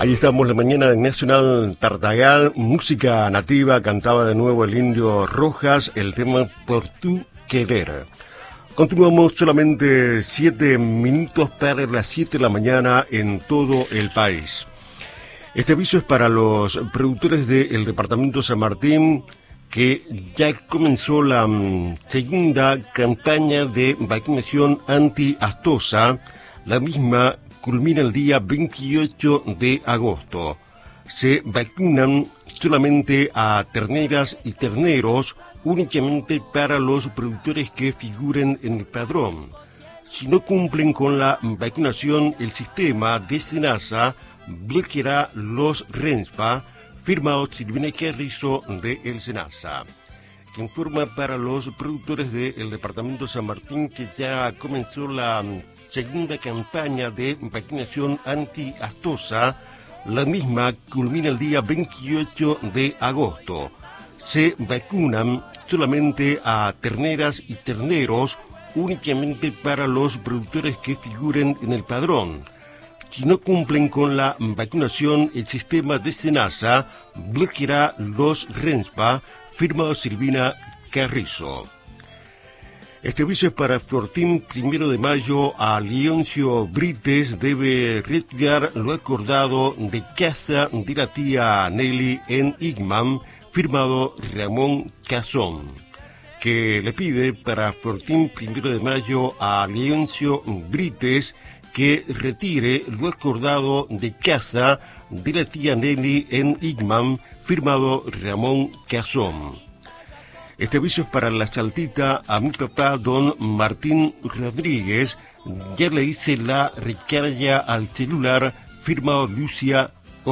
Ahí estamos la mañana en Nacional Tartagal, música nativa, cantaba de nuevo el Indio Rojas, el tema Por Tu Querer. Continuamos solamente 7 minutos para las 7 de la mañana en todo el país. Este aviso es para los productores del departamento San Martín, que ya comenzó la segunda campaña de vacunación anti-aftosa. La misma culmina el día 28 de agosto. Se vacunan solamente a terneras y terneros, únicamente para los productores que figuren en el padrón. Si no cumplen con la vacunación, el sistema de SENASA bloqueará los RENSPA, firmado Silvina Carrizo de el SENASA, que informa para los productores del departamento San Martín que ya comenzó la segunda campaña de vacunación anti-aftosa. La misma culmina el día 28 de agosto. Se vacunan solamente a terneras y terneros, únicamente para los productores que figuren en el padrón. Si no cumplen con la vacunación, el sistema de SENASA bloqueará los RENSPA, firmado Silvina Carrizo. Este aviso es para Fortín. 1 de mayo, a Leoncio Brites debe retirar lo acordado de casa de la tía Nelly en Igman, firmado Ramón Cazón, que le pide para Fortín 1 de mayo a Leoncio Brites que retire lo acordado de casa de la tía Nelly en Igman, firmado Ramón Cazón. Este aviso es para la saltita a mi papá, don Martín Rodríguez. Ya le hice la recarga al celular, firmado Lucía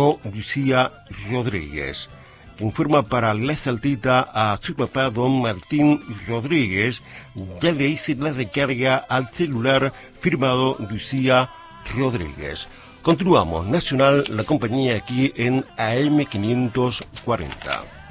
Rodríguez. Informa para la saltita a su papá, don Martín Rodríguez. Ya le hice la recarga al celular, firmado Lucía Rodríguez. Continuamos, Nacional, la compañía aquí en AM 540.